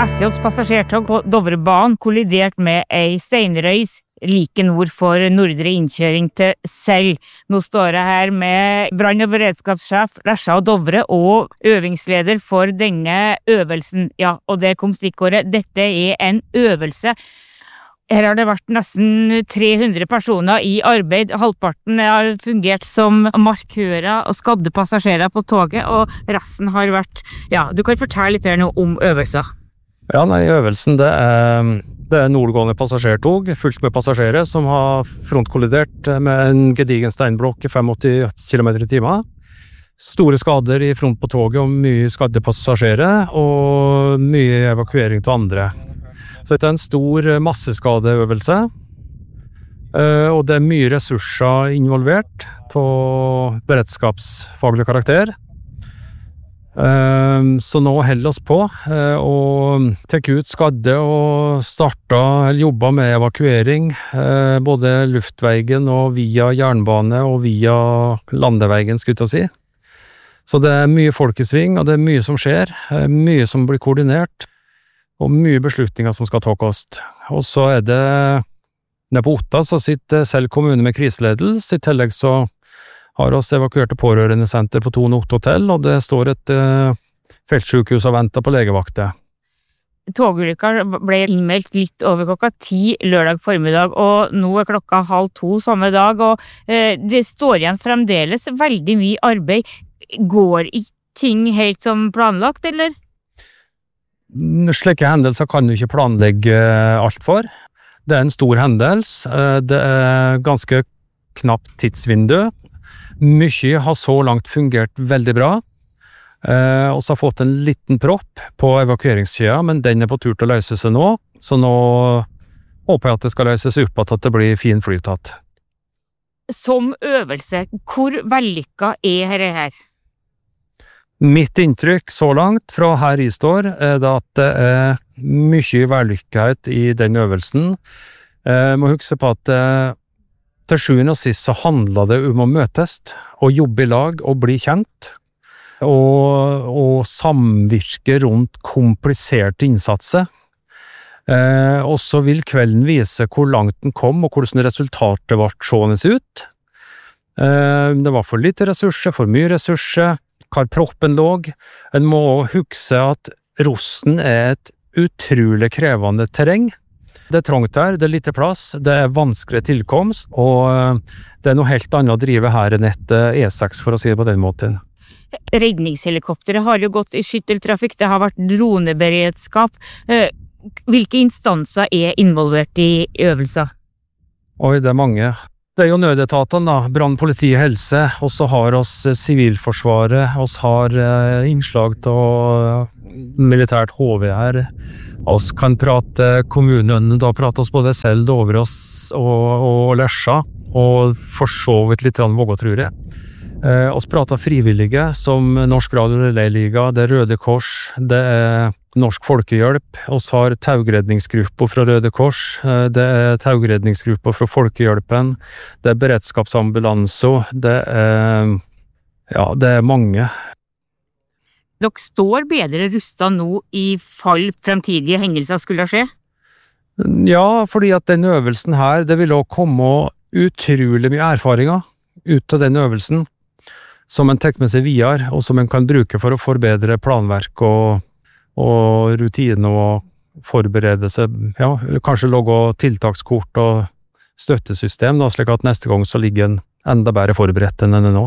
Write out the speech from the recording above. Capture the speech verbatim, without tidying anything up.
S Js passasjertog på Dovrebanen kollidert med ei steinrøys like nord for nordre innkjøring til Sel. Nå står jeg her med brann- og beredskapssjef Lesja og Dovre og øvingsleder for denne øvelsen. Ja, og det kom stikkordet. Dette er en øvelse. Her har det vært nesten tre hundre personer i arbeid. Halvparten har fungert som markører og skadde passasjerer på toget, og resten har vært... Ja, du kan fortelle litt her nå om øvelser. Ja, nei, øvelsen det er, det er nordgående passasjertog, fullt med passasjerer, som har frontkollidert med en gedigen steinblokk i åttifem kilometer i timen. Store skader i front på toget og mye skadde passasjerer, og mye evakuering til andre. Så dette er en stor masseskadeøvelse, og det er mye ressurser involvert til beredskapsfaglig karakter. Så nå holder oss på og tar ut skadde og starter eller jobber med evakuering, både luftveien og via jernbane og via landeveien, skulle jeg si. Så det er mye folkesving, og det er mye som skjer, mye som blir koordinert, og mye beslutninger som skal tas. Og så er det nede på Otta, så sitter selv kommune med kriseledelse. I tillegg så har oss evakuerte pårørendesenter på Tone Otte Hotel, og det står et uh, feltsykehus og venter på legevakter. Togulykka ble innmeldt litt over klokka ti lørdag formiddag, og nå er klokka halv to samme dag, og uh, det står igjen fremdeles veldig mye arbeid. Går ikke ting helt som planlagt, eller? Slike hendelser kan du ikke planlegge alt for. Det er en stor hendelse, det er ganske knapt tidsvindu. Mye har så langt fungert veldig bra, og så har fått en liten propp på evakueringskjeda, men den er på tur til å løse seg nå, så nå håper jeg at det skal løses opp at det blir fin flytatt. Som øvelse, hvor vellykka er dette her? Mitt inntrykk så langt fra her jeg står er det at det er mye vellykkhet i den øvelsen. Jeg må huske på at til sjuende og sist så handler det om å møtes og jobbe i lag og bli kjent og, og samvirke rundt kompliserte innsatser. Eh, og så vil kvelden vise hvor langt den kom og hvordan resultatet ble seende ut. Eh, det var for lite ressurser, for mye ressurser, hvor proppen lå. En må huske at Rosten er et utrolig krevende terreng. Det er trångt her, det er lite plass, det er vanskelig tilkomst, og det er noe helt annet å drive her enn et E seks, for å si det på den måten. Redningshelikoptere har jo gått i skytteltrafikk, det har vært droneberedskap. Hvilke instanser er involvert i øvelser? Oi, det er mange. Det er jo nødetatene da, brann, politi, helse, og så har oss sivilforsvaret, oss har eh, innslag til militært H V her, oss kan prate kommunen, da prater oss både selv, Dovreås og, og Lesja, og for så vidt litt Vågå, tror jeg. Eh, oss prater frivillige, som Norsk Radio- og Relay-liga, det er Røde Kors, det er Norsk Folkehjelp, oss har taugredningsgrupper fra Røde Kors, det er taugredningsgrupper fra Folkehjelpen, det er beredskapsambulanse, det er, ja, det er mange. Dere står bedre rustet nå i fall fremtidige hendelser skulle skje? Ja, fordi at den øvelsen her, det vil også komme utrolig mye erfaringer ut av den øvelsen, som en tek med seg videre, og som en kan bruke for å forbedre planverk og og rutine og forberede seg, ja, kanskje logge tiltakskort og støttesystem, da, slik at neste gang så ligger en enda bedre forberedt enn den er nå.